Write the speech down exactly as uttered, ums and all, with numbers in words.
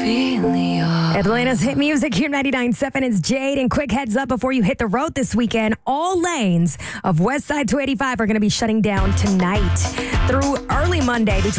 Atlanta's hit music here, ninety-nine point seven. It's Jade. And quick heads up before you hit the road this weekend, all lanes of West Side two eighty-five are going to be shutting down tonight through early Monday.